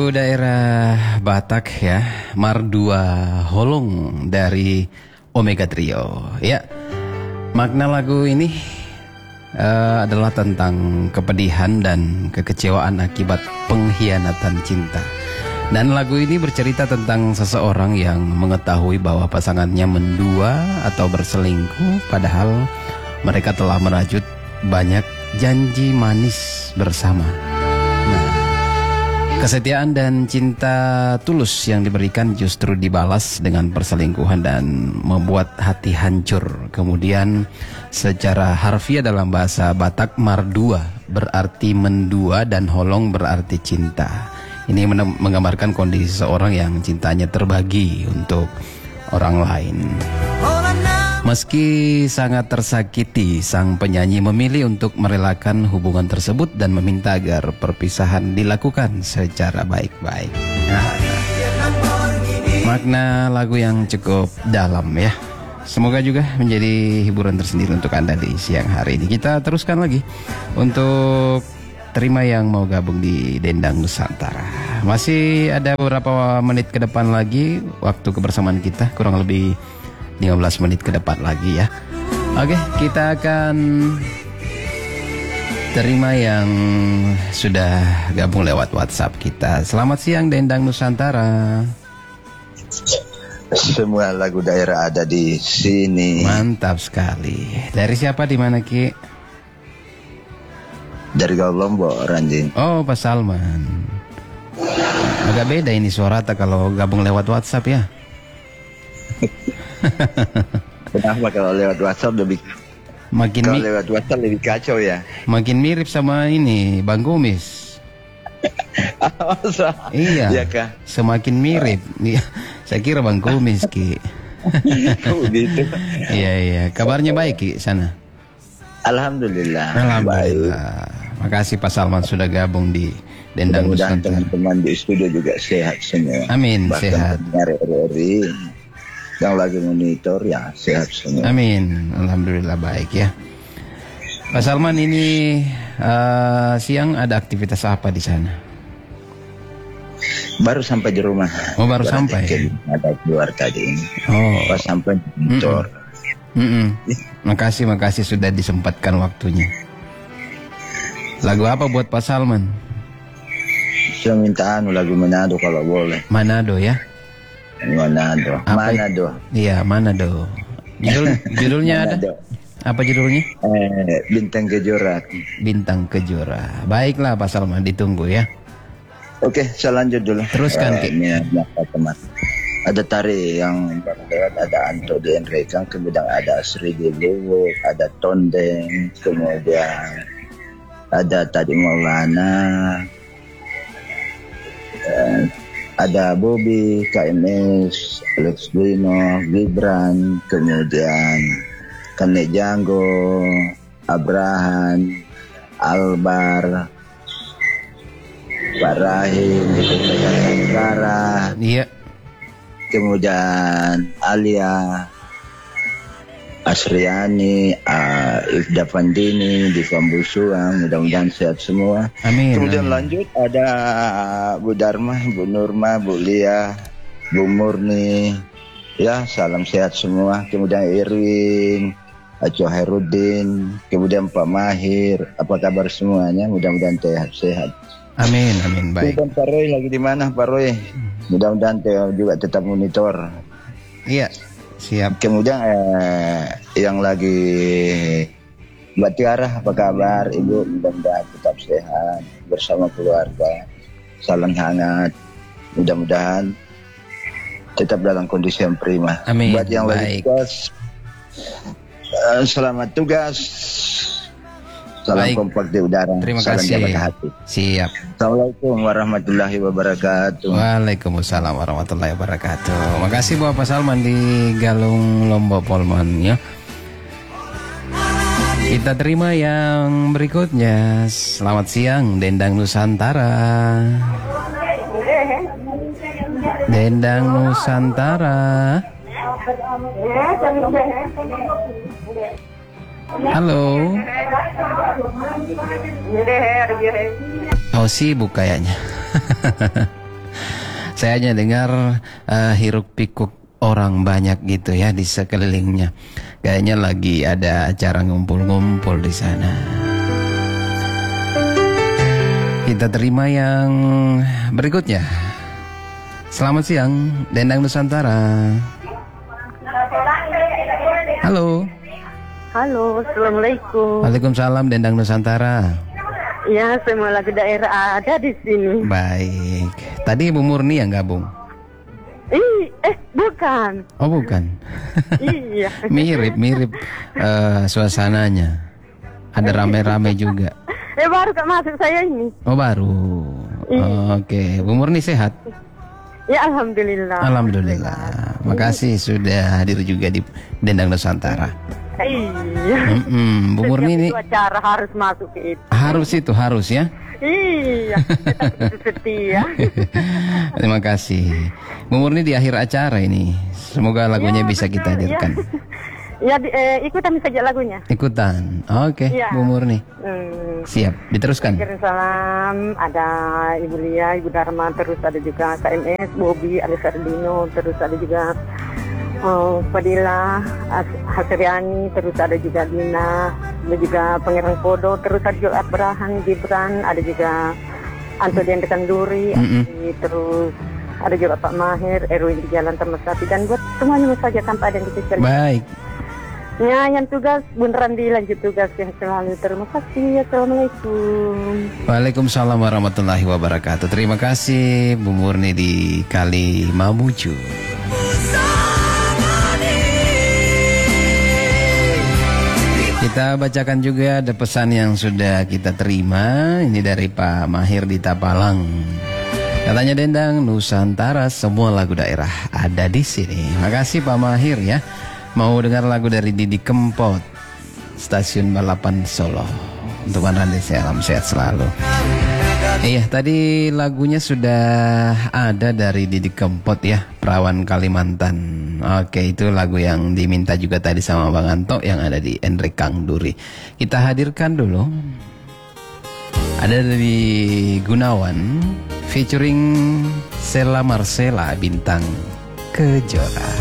Daerah Batak ya, Mardua Holong dari Omega Trio. Ya, makna lagu ini adalah tentang kepedihan dan kekecewaan akibat pengkhianatan cinta. Dan lagu ini bercerita tentang seseorang yang mengetahui bahwa pasangannya mendua atau berselingkuh, padahal mereka telah merajut banyak janji manis bersama. Kesetiaan dan cinta tulus yang diberikan justru dibalas dengan perselingkuhan dan membuat hati hancur. Kemudian secara harfiah dalam bahasa Batak, Mardua berarti mendua dan holong berarti cinta. Ini menggambarkan kondisi seorang yang cintanya terbagi untuk orang lain. Meski sangat tersakiti, sang penyanyi memilih untuk merelakan hubungan tersebut dan meminta agar perpisahan dilakukan secara baik-baik. Makna lagu yang cukup dalam ya. Semoga juga menjadi hiburan tersendiri untuk Anda di siang hari ini. Kita teruskan lagi untuk terima yang mau gabung di Dendang Nusantara. Masih ada beberapa menit ke depan lagi waktu kebersamaan kita, kurang lebih 15 menit ke depan lagi ya. Oke, kita akan terima yang sudah gabung lewat WhatsApp kita. Selamat siang Dendang Nusantara. Semua lagu daerah ada di sini. Mantap sekali. Dari siapa, di mana Ki? Dari Gaul Lombok, Ranjing. Oh, Pak Salman. Agak beda ini suara kalau gabung lewat WhatsApp ya. Kenapa kalau lewat WhatsApp lebih lewat WhatsApp lebih kacau ya? Makin mirip sama ini Bang Kumis. Iya. Iya kah? Semakin mirip. Saya kira Bang Kumis Ki. Gitu. Iya. Kabarnya baik Ki sana? Alhamdulillah. Alhamdulillah. Baik. Makasih Pak Salman sudah gabung di Dendang Nusantara. Nusantara. Teman-teman di studio juga sehat semua. Amin. Bahkan sehat. RRI yang lagi monitor ya sehat semua. Amin. Alhamdulillah baik ya. Pak Salman, ini siang ada aktivitas apa di sana? Baru sampai di rumah. Oh, baru sampai. Ada keluar tadi. Oh. Pas sampai di kantor. Makasih sudah disempatkan waktunya. Lagu apa buat Pak Salman? Saya minta lagu Manado kalau boleh. Manado ya? Manado. Apa? Manado. Iya, Manado. Judulnya ada? Apa judulnya? Bintang Kejora. Bintang Kejora. Baiklah Pak Salman, ditunggu ya. Oke, saya lanjut dulu. Teruskan Ki. Ini teman. Ada tari yang baru lewat, ada Anto di Enrekang, kemudian ada Sri di Luwuk, ada Tondeng, kemudian ada tadi Maulana, ada Bobby, KMS, Alex Guino, Gibran, kemudian Kane Janggo, Abraham, Albar, Pak Rahim, Negara, Iya. kemudian Alia, Asriani, Ifda Pandini, Diva Busuang, mudah-mudahan sehat semua. Amin. Kemudian lanjut ada Bu Dharma, Bu Nurma, Bu Lia, Bu Murni, ya salam sehat semua. Kemudian Irwin, Aco Herudin, kemudian Pak Mahir, apa kabar semuanya? Mudah-mudahan sehat. Amin, baik. Kemudian Pak Roy lagi di mana Pak Roy? Mudah-mudahan juga tetap monitor. Iya, siap. Kemudian yang lagi Mbak Tiara, apa kabar Ibu? Mudah-mudahan tetap sehat bersama keluarga. Salam hangat. Mudah-mudahan tetap dalam kondisi yang prima. Amin. Buat yang lagi tugas, selamat tugas. Salam Baik. kompak di udara. Terima Salam kasih. jaga hati. Siap. Assalamualaikum warahmatullahi wabarakatuh. Waalaikumsalam warahmatullahi wabarakatuh. Makasih Bapak Salman di Galung Lombok Polman ya. Kita terima yang berikutnya. Selamat siang Dendang Nusantara. Dendang Nusantara. Halo. Oh sibuk kayaknya. Saya hanya dengar hiruk pikuk orang banyak gitu ya di sekelilingnya. Kayaknya lagi ada acara ngumpul-ngumpul di sana. Kita terima yang berikutnya. Selamat siang, Dendang Nusantara. Halo. Halo, Assalamualaikum. Waalaikumsalam, Dendang Nusantara. Ya, semua lagu daerah ada di sini. Baik. Tadi Ibu Murni yang gabung. Bukan. Oh, bukan. Iya. Mirip suasananya. Ada rame-rame juga. Baru Kak masuk saya ini. Oh, baru. Oke, Bu Murni sehat? Ya, Alhamdulillah. Alhamdulillah. Makasih sudah hadir juga di Dendang Nusantara. Iya. Bu Murni ini acara harus masuk ke itu. Harus ya. Iya. Tetap setia. Terima kasih. Bu Murni di akhir acara ini. Semoga lagunya bisa kita hadirkan. Ya, ikutan saja lagunya. Ikutan. Oke, ya. Bu Murni. Siap, diteruskan. Kirim salam, ada Ibu Lia, Ibu Dharma, terus ada juga KMS, Bobby, Alex Ardino, terus ada juga Fadila, Hasriani, terus ada juga Dina, ada juga Pangeran Kodo, terus ada juga Abraham, Gibran, ada juga Antonian Dekanduri, terus ada juga Pak Mahir, Erwin di Jalan Termesati, dan buat semuanya saja tanpa ada yang dipikirkan. Baik. Ya, yang tugas beneran dilanjut tugas yang selalu. Terima kasih. Assalamualaikum. Waalaikumsalam warahmatullahi wabarakatuh. Terima kasih Bu Murni di Kali Mamuju. Kita bacakan juga ada pesan yang sudah kita terima. Ini dari Pak Mahir di Tapalang. Katanya Dendang Nusantara, semua lagu daerah ada di sini. Makasih Pak Mahir ya. Mau dengar lagu dari Didi Kempot, Stasiun Balapan Solo. Untuk Anda salam sehat selalu. Iya, tadi lagunya sudah ada dari Didi Kempot ya, Perawan Kalimantan. Oke, itu lagu yang diminta juga tadi sama Bang Anto yang ada di Enrek Kang Duri. Kita hadirkan dulu. Ada dari Gunawan featuring Sela Marcella, Bintang Kejora.